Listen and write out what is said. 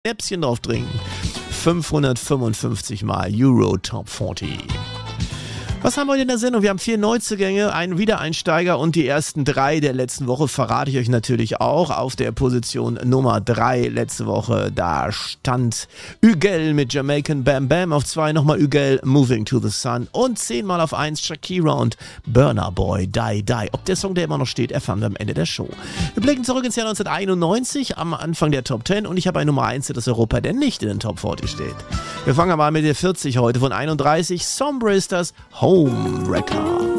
Schnäpschen drauf trinken. 555 Mal Euro Top 40. Was haben wir heute in der Sendung? Wir haben 4 Neuzugänge, einen Wiedereinsteiger und die ersten 3 der letzten Woche verrate ich euch natürlich auch. Auf der Position Nummer 3 letzte Woche, da stand Ügel mit Jamaican Bam Bam. Auf 2 nochmal Ügel, Moving to the Sun. Und 10 Mal auf 1 Shakira und Burna Boy, Die Die. Ob der Song, der immer noch steht, erfahren wir am Ende der Show. Wir blicken zurück ins Jahr 1991, am Anfang der Top 10. Und ich habe ein Nummer 1 des Europa, der nicht in den Top 40 steht. Wir fangen mal mit der 40 heute von 31. Sombre ist das Homewrecker.